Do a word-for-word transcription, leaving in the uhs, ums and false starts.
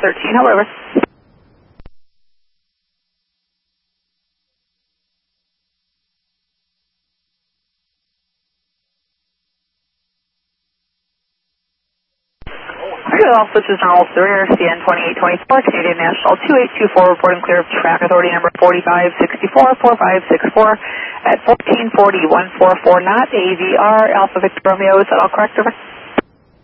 thirteen, however. All switches are all Surveyor, C N twenty-eight twenty-four, Canadian National two eight two four, reporting clear of track authority number forty-five sixty-four, forty-five sixty-four at fourteen forty, one four four knot, A V R, Alpha Victor Romeo. Is that all correct, over?